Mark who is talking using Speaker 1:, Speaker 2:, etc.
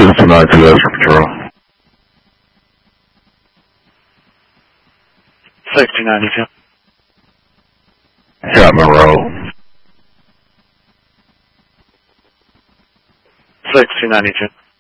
Speaker 1: This is 292 for Patrol.
Speaker 2: 6292.
Speaker 1: Chapman Road.
Speaker 2: 6292.